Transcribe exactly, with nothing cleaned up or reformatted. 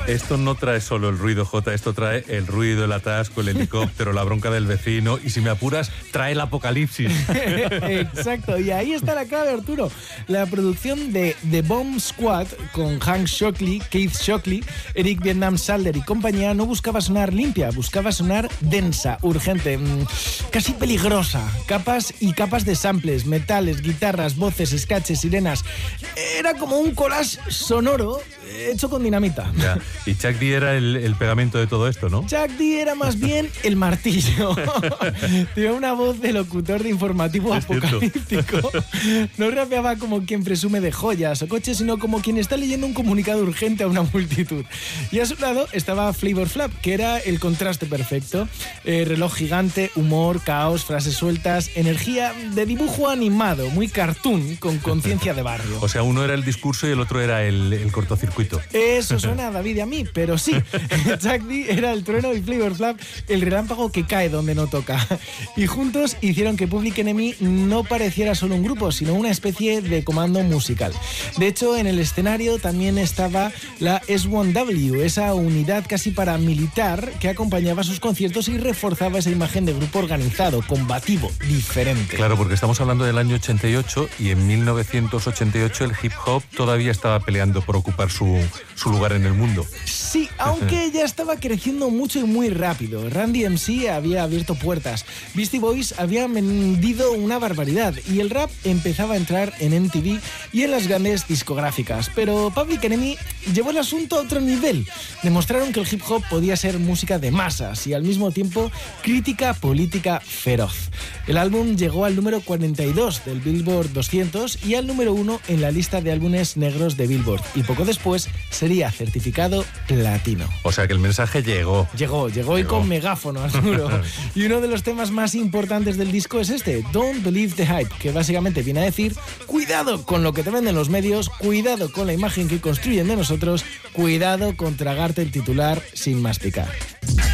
Esto no trae solo el ruido, Jota, esto trae el ruido, el atasco, el helicóptero, la bronca del vecino y, si me apuras, trae el apocalipsis. Exacto, y ahí está la clave, Arturo. La producción de The Bomb Squad con Hank Shocklee, Keith Shocklee, Eric Vietnam Salder y compañía no buscaba sonar limpia, buscaba sonar densa, urgente, casi peligrosa. Capas y capas de samples, metales, guitarras, voces, scratches, sirenas. Era como un collage sonoro hecho con dinamita. Ya. Y Chuck D era el, el pegamento de todo esto, ¿no? Chuck D era más bien el martillo. Tenía una voz de locutor de informativo es apocalíptico. No rapeaba como quien presume de joyas o coches, sino como quien está leyendo un comunicado urgente a una multitud. Y a su lado estaba Flavor Flav, que era el contraste perfecto. Eh, reloj gigante, humor, caos, frases sueltas, energía de dibujo animado, muy cartoon, con conciencia de barrio. O sea, uno era el discurso y el otro era el, el cortocircuito. Eso suena a David y a mí, pero sí. Chuck D era el trueno y Flavor Flav el relámpago que cae donde no toca. Y juntos hicieron que Public Enemy no pareciera solo un grupo, sino una especie de comando musical. De hecho, en el escenario también estaba la S uno W, esa unidad casi paramilitar que acompañaba sus conciertos y reforzaba esa imagen de grupo organizado, combativo, diferente. Claro, porque estamos hablando del año ochenta y ocho y en mil novecientos ochenta y ocho el hip hop todavía estaba peleando por ocupar su, su lugar en el mundo. Sí, aunque ya estaba creciendo mucho y muy rápido. Randy M C había abierto puertas, Beastie Boys había vendido una barbaridad y el rap empezaba a entrar en M T V y en las grandes discográficas. Pero Public Enemy llevó el asunto a otro nivel. Demostraron que el hip hop podía ser música de masas y al mismo tiempo crítica política feroz. El álbum llegó al número cuarenta y dos del Billboard doscientos y al número uno en la lista de álbumes negros de Billboard, y poco después sería certificado platino. O sea que el mensaje llegó. Llegó, llegó, llegó. Y con megáfono, Arturo. Y uno de los temas más importantes del disco es este, Don't Believe the Hype, que básicamente viene a decir: cuidado con lo que te venden los medios, cuidado con la imagen que construyen de nosotros, cuidado con tragarte el titular sin masticar.